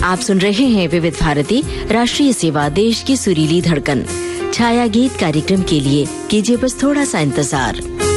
आप सुन रहे हैं विविध भारती राष्ट्रीय सेवा, देश की सुरीली धड़कन। छाया गीत कार्यक्रम के लिए कीजिए बस थोड़ा सा इंतजार।